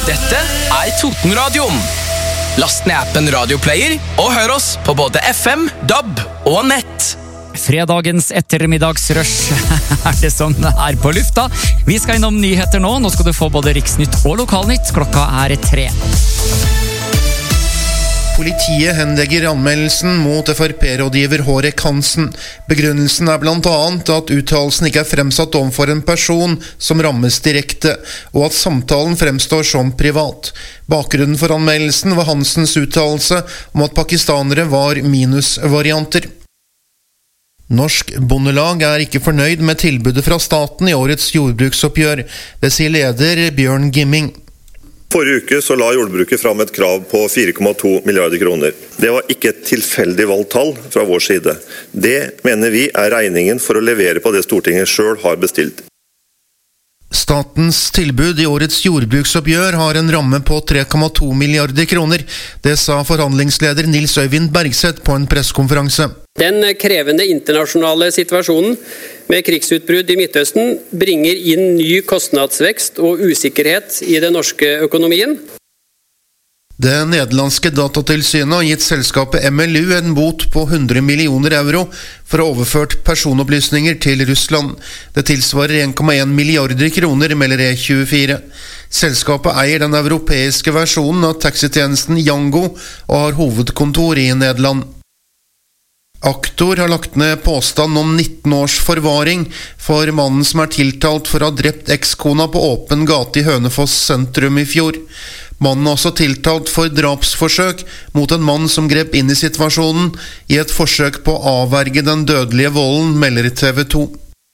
Dette Totenradioen. Last ned appen Radioplayer og hør oss på både FM, DAB og nett. Fredagens ettermiddagsrush det som på lufta. Vi skal innom nyheter nå. Nå skal du få både Riksnytt og Lokalnytt. Klokka 3. Politiet henlegger anmeldelsen mot FrP-rådgiver Hårek Hansen. Begrunnelsen blant annet at uttalelsen ikke fremsatt overfor en person som rammes direkte, og at samtalen fremstår som privat. Bakgrunnen for anmeldelsen var Hansens uttalelse om at pakistanere var minusvarianter. Norsk Bondelag ikke fornøyd med tilbudet fra staten i årets jordbruksoppgjør. Det sier leder Bjørn Gimming. Forrige uke så la jordbruket fram et krav på 4,2 milliarder kroner. Det var ikke et tilfeldig valgt tall fra vår side. Det mener vi regningen for å levere på det Stortinget selv har bestilt. Statens tilbud i årets jordbruksoppgjør har en ramme på 3,2 milliarder kroner. Det sa forhandlingsleder Nils Øyvind Bergseth på en pressekonferanse. Den krevende internasjonale situasjonen med krigsutbrudd i Midtøsten bringer inn ny kostnadsvekst og usikkerhet i den norske økonomien. Det nederlandske datatilsynet har gitt selskapet MLU en bot på 100 millioner euro for å ha overført personopplysninger til Russland. Det tilsvarer 1,1 milliarder kroner, melder E24. Selskapet eier den europeiske versjonen av taxitjenesten Yango og har hovedkontor i Nederland. Aktor har lagt ned påstand om 19 års forvaring for mannen som tiltalt for å ha drept ekskona på åpen gate i Hønefoss sentrum i fjor. Mannen er også tiltalt for drapsforsøk mot en mann som grep inn i situasjonen i et forsøk på å avverge den dødelige volden, melder TV 2.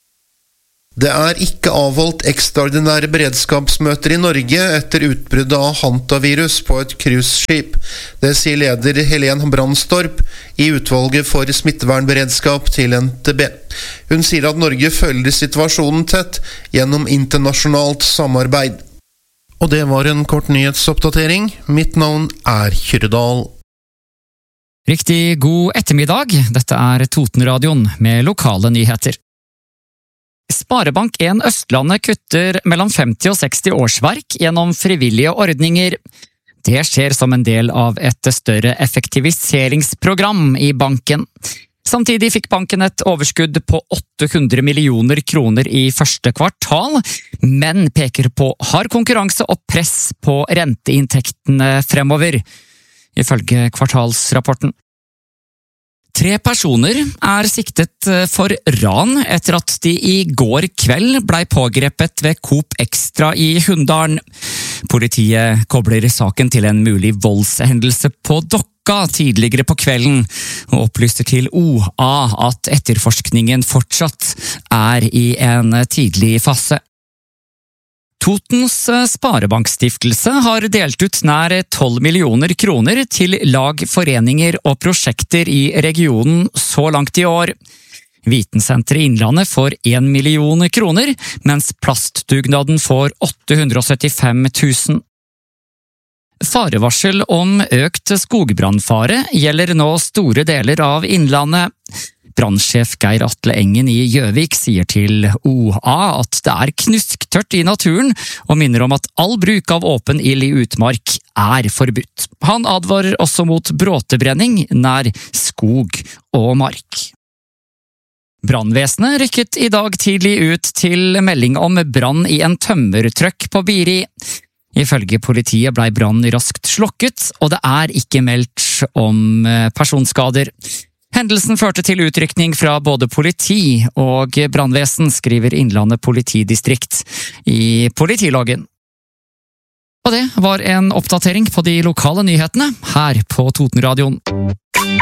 Det ikke avholdt ekstraordinære beredskapsmøter i Norge etter utbruddet av hantavirus på et cruiseskip. Det sier leder Helen Brandstorp i utvalget for smittevernberedskap til NTB. Hun sier at Norge følger situasjonen tett gjennom internasjonalt samarbeid. Og det var en kort nyhetsoppdatering. Mitt navn Kyrredal. Riktig god ettermiddag. Dette Totenradioen med lokale nyheter. Sparebank1 Østlandet kutter mellom 50 og 60 årsverk gjennom frivillige ordninger. Det skjer som en del av et større effektiviseringsprogram i banken. Samtidig fikk banken et overskudd på 800 millioner kroner i første kvartal, men peker på hard konkurranse og press på renteinntektene fremover, ifølge kvartalsrapporten. 3 personer siktet for ran etter at de i går kveld ble pågrepet ved Coop Extra i Hunndalen. Politiet kobler saken til en mulig voldshendelse på Dokka tidligere på kvelden, og opplyser til OA at etterforskningen fortsatt i en tidlig fase. Totens Sparebankstiftelse har delt ut nær 12 millioner kroner til lag, foreninger og prosjekter i regionen så langt i år. Vitensenteret Innlandet får 1 million kroner, mens Plastdugnaden får 875 000. Farevarsel om økt skogbrannfare gjelder nå store deler av Innlandet. Brannsjef Geir Atle Engen i Gjøvik sier til OA at det knusktørt i naturen, og minner om at all bruk av åpen ild i utmark forbudt. Han advarer også mot bråtebrenning nær skog og mark. Brannvesenet rykket i dag tidlig ut til melding om brann i en tømmertrøkk på Biri. Ifølge politiet ble brannen raskt slokket, og det ikke meldt om personskader. Hendelsen førte til utrykning fra både politi og brannvesen, skriver Innlandet politidistrikt i politiloggen. Og det var en oppdatering på de lokale nyhetene her på Totenradioen.